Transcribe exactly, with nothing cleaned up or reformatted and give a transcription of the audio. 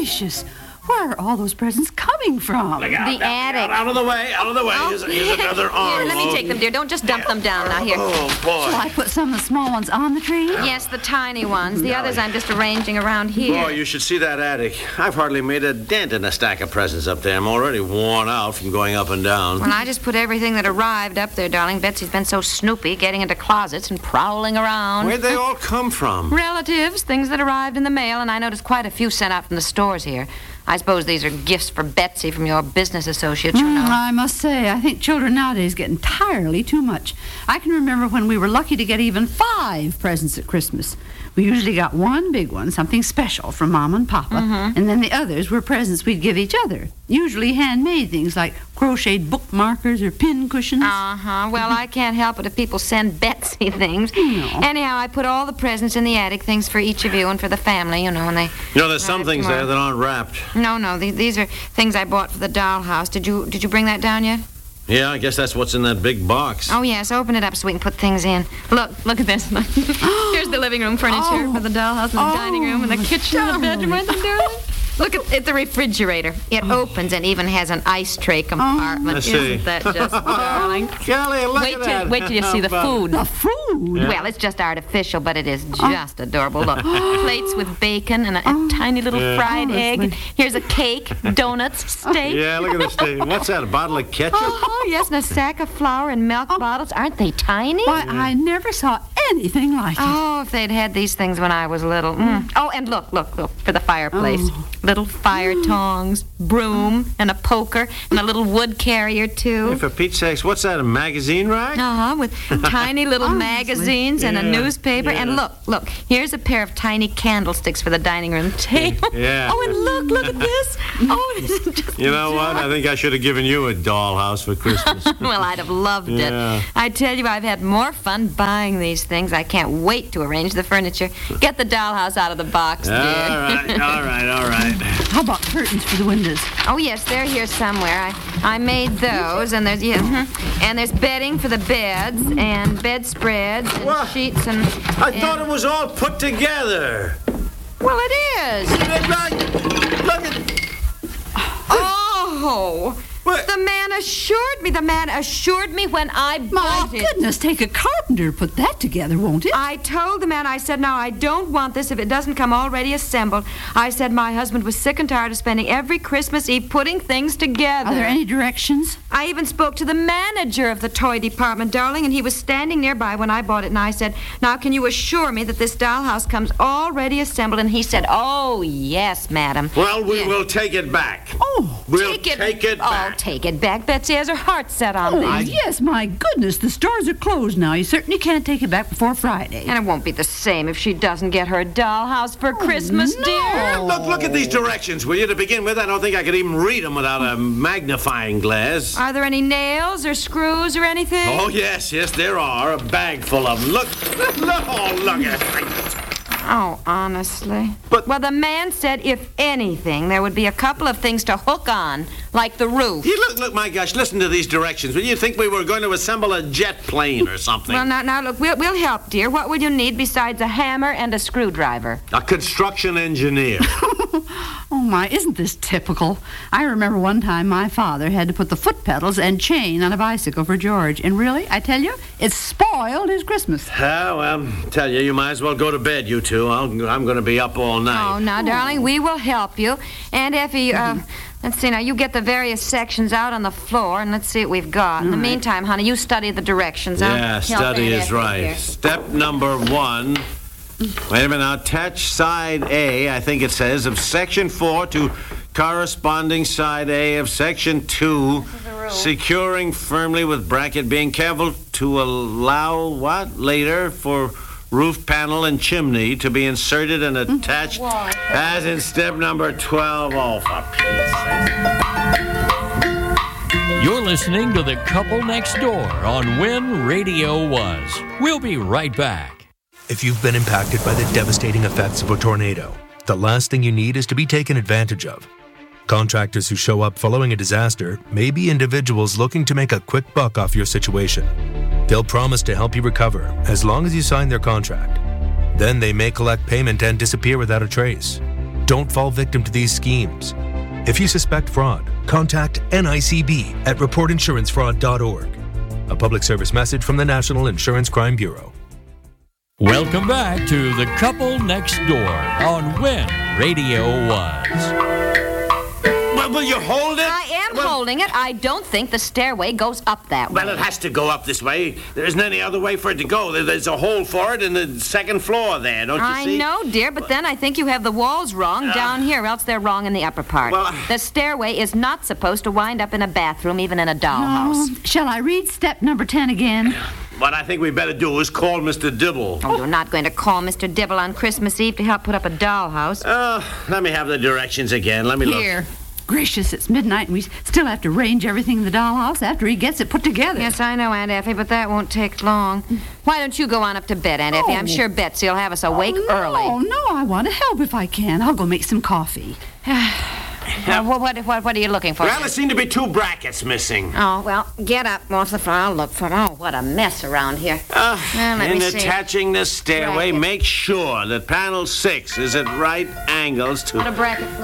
gracious! Where are all those presents coming from? Look out, The out, attic. Out, out of the way, out of the way. Oh. Here's, here's another arm. Here, let me take them, dear. Don't just dump them down now. Here. Oh, boy. Shall I put some of the small ones on the tree? Yes, the tiny ones. The others I'm just arranging around here. Boy, you should see that attic. I've hardly made a dent in a stack of presents up there. I'm already worn out from going up and down. Well, I just put everything that arrived up there, darling. Betsy's been so snoopy, getting into closets and prowling around. Where'd they all come from? Relatives, things that arrived in the mail, and I noticed quite a few sent out from the stores here. I suppose these are gifts for Betsy from your business associates, you know. Mm, I must say, I think children nowadays get entirely too much. I can remember when we were lucky to get even five presents at Christmas. We usually got one big one, something special from Mom and Papa, Mm-hmm. and then the others were presents we'd give each other. Usually handmade things like crocheted bookmarkers or pin cushions. Uh-huh. Well, I can't help it if people send Betsy things. No. Anyhow, I put all the presents in the attic, things for each of you and for the family, you know, and they... You know, there's some arrived things there tomorrow. that aren't wrapped. No, no, the- these are things I bought for the dollhouse. Did you did you bring that down yet? Yeah, I guess that's what's in that big box. Oh, yes, open it up so we can put things in. Look, look at this. Here's the living room furniture Oh. for the dollhouse and the Oh, dining room and the kitchen and the bedroom. Aren't they, darling? Look at, at the refrigerator. It opens and even has an ice tray compartment. I see. Isn't that just darling? Golly, look Wait at till, that. wait till you see the food. The food? Well, it's just artificial, but it is just adorable. Look, plates with bacon and a, a tiny little Yeah. fried Oh, egg. lovely. Here's a cake, donuts, steak. Yeah, look at this thing. What's that, a bottle of ketchup? Oh, yes, and a sack of flour and milk bottles. Aren't they tiny? Why, I never saw anything like it. Oh, if they'd had these things when I was little. Mm. Oh, and look, look, look, for the fireplace. Little fire tongs, broom, and a poker, and a little wood carrier, too. Hey, for Pete's sakes, what's that, a magazine rack? Uh-huh, with tiny little Honestly. magazines and a Yeah, newspaper. yeah. And look, look, here's a pair of tiny candlesticks for the dining room table. Yeah. Oh, and look, look at this. Oh, it isn't just You know what? I think I should have given you a dollhouse for Christmas. Well, I'd have loved Yeah. it. I tell you, I've had more fun buying these things. I can't wait to arrange the furniture. Get the dollhouse out of the box, all dear. right, all right, all right. How about curtains for the windows? Oh, yes, they're here somewhere. I, I made those, and there's yeah, mhm. and there's bedding for the beds, and bedspreads, and What? sheets, and... I and- thought it was all put together. Well, it is. Look at... Oh! What? The man assured me, the man assured me when I My bought it. goodness, take a carpenter to put that together, won't it? I told the man, I said, now, I don't want this if it doesn't come already assembled. I said my husband was sick and tired of spending every Christmas Eve putting things together. Are there any directions? I even spoke to the manager of the toy department, darling, and he was standing nearby when I bought it, and I said, now, can you assure me that this dollhouse comes already assembled? And he said, oh, yes, madam. Well, we Yeah. will take it back. Oh, We'll take it, take it Oh, back. take it back. Betsy has her heart set on oh things. yes, my goodness, the stores are closed now. You certainly can't take it back before Friday. And it won't be the same if she doesn't get her dollhouse for Christmas, no. dear. Look, look at these directions, will you? To begin with, I don't think I could even read them without a magnifying glass. Are there any nails or screws or anything? Oh, yes, yes, there are. A bag full of them. Look, look, oh, look at it. Oh, honestly. But- Well, the man said if anything, there would be a couple of things to hook on, like the roof. You look, look, my gosh, listen to these directions. Will you think we were going to assemble a jet plane or something? Well, now, now, look, we'll, we'll help, dear. What will you need besides a hammer and a screwdriver? A construction engineer. Oh, my, isn't this typical? I remember one time my father had to put the foot pedals and chain on a bicycle for George. And really, I tell you, it spoiled his Christmas. Ah, well, tell you, you might as well go to bed, you two. I'll, I'm going to be up all Oh, night. now, darling, we will help you. And Effie, uh, let's see, now, you get the various sections out on the floor, and let's see what we've got. In the meantime, honey, you study the directions. I'll Yeah, help study Aunt is Effie right. here. Step number one. Wait a minute now. Attach side A, I think it says, of section four to corresponding side A of section two. Securing firmly with bracket, being careful to allow what? Later for roof panel and chimney to be inserted and attached as in step number twelve. Oh, for Pete's sake. You're listening to The Couple Next Door on When Radio Was. We'll be right back. If you've been impacted by the devastating effects of a tornado, the last thing you need is to be taken advantage of. Contractors who show up following a disaster may be individuals looking to make a quick buck off your situation. They'll promise to help you recover as long as you sign their contract. Then they may collect payment and disappear without a trace. Don't fall victim to these schemes. If you suspect fraud, contact N I C B at report insurance fraud dot org. A public service message from the National Insurance Crime Bureau. Welcome back to The Couple Next Door on Win Radio was. Well, will you hold it? I am well, holding it. I don't think the stairway goes up that way. Well, it has to go up this way. There isn't any other way for it to go. There- There's a hole for it in the second floor there, don't you I see? know, dear, but then I think you have the walls wrong down here, else they're wrong in the upper part. Well- the stairway is not supposed to wind up in a bathroom, even in a Oh, dollhouse. shall I read step number ten again? What I think we better do is call Mister Dibble. Oh, you're not going to call Mister Dibble on Christmas Eve to help put up a dollhouse. Uh, let me have the directions again. Let me look. Here. Gracious, it's midnight and we still have to arrange everything in the dollhouse after he gets it put together. Yes, I know, Aunt Effie, but that won't take long. Why don't you go on up to bed, Aunt Effie? I'm Oh. sure Betsy will have us awake Oh, no, early. no, I want to help if I can. I'll go make some coffee. Well, what, what, what, what are you looking for? Well, there seem to be two brackets missing. Oh, well, get up, Martha. I'll look for them. Oh, what a mess around here. Uh, Well, let in me see. attaching the stairway, Bracket. make sure that panel six is at right angles to... Put a bracket